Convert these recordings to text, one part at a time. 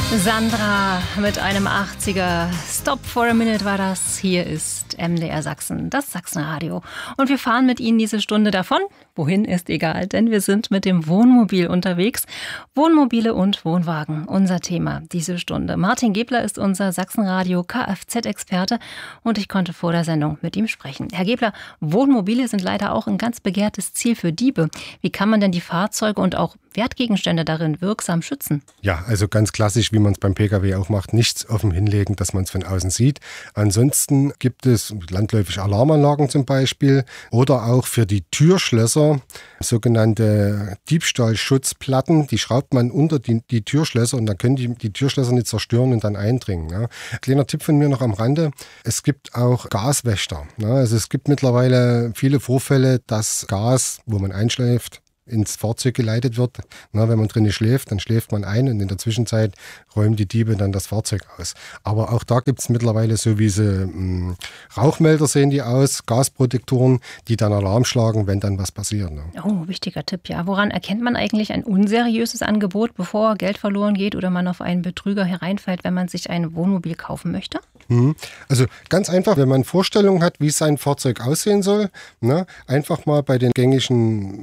Sandra mit einem 80er. Stop for a minute war das. Hier ist MDR Sachsen, das Sachsenradio. Und wir fahren mit Ihnen diese Stunde davon. Wohin ist egal, denn wir sind mit dem Wohnmobil unterwegs. Wohnmobile und Wohnwagen, unser Thema diese Stunde. Martin Gebler ist unser Sachsenradio Kfz-Experte und ich konnte vor der Sendung mit ihm sprechen. Herr Gebler, Wohnmobile sind leider auch ein ganz begehrtes Ziel für Diebe. Wie kann man denn die Fahrzeuge und auch Wertgegenstände darin wirksam schützen? Ja, also ganz klassisch, wie man es beim Pkw auch macht, nichts offen hinlegen, dass man es von außen sieht. Ansonsten gibt es landläufig Alarmanlagen zum Beispiel oder auch für die Türschlösser sogenannte Diebstahlschutzplatten. Die schraubt man unter die Türschlösser und dann können die Türschlösser nicht zerstören und dann eindringen. Ja. Kleiner Tipp von mir noch am Rande, es gibt auch Gaswächter. Ja. Also es gibt mittlerweile viele Vorfälle, dass Gas, wo man einschläft, ins Fahrzeug geleitet wird. Na, wenn man drinnen schläft, dann schläft man ein und in der Zwischenzeit räumen die Diebe dann das Fahrzeug aus. Aber auch da gibt es mittlerweile so wie Rauchmelder sehen die aus, Gasprotektoren, die dann Alarm schlagen, wenn dann was passiert. Ne? Oh, wichtiger Tipp, ja. Woran erkennt man eigentlich ein unseriöses Angebot, bevor Geld verloren geht oder man auf einen Betrüger hereinfällt, wenn man sich ein Wohnmobil kaufen möchte? Also ganz einfach, wenn man Vorstellungen hat, wie sein Fahrzeug aussehen soll, ne, einfach mal bei den gängigen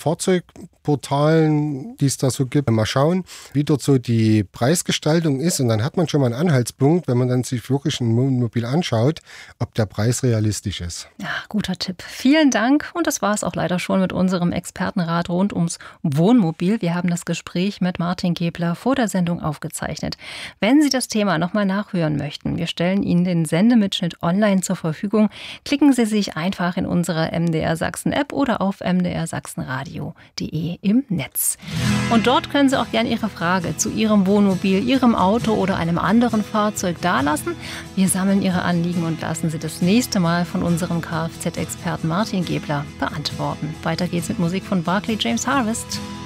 Fahrzeugportalen, die es da so gibt, mal schauen, wie dort so die Preisgestaltung ist und dann hat man schon mal einen Anhaltspunkt, wenn man dann sich wirklich ein Wohnmobil anschaut, ob der Preis realistisch ist. Ja, guter Tipp. Vielen Dank und das war es auch leider schon mit unserem Expertenrat rund ums Wohnmobil. Wir haben das Gespräch mit Martin Gebler vor der Sendung aufgezeichnet. Wenn Sie das Thema nochmal nachhören möchten, wir stellen Ihnen den Sendemitschnitt online zur Verfügung. Klicken Sie sich einfach in unsere MDR Sachsen App oder auf mdrsachsenradio.de im Netz. Und dort können Sie auch gerne Ihre Frage zu Ihrem Wohnmobil, Ihrem Auto oder einem anderen Fahrzeug dalassen. Wir sammeln Ihre Anliegen und lassen Sie das nächste Mal von unserem Kfz-Experten Martin Gebler beantworten. Weiter geht's mit Musik von Barclay James Harvest.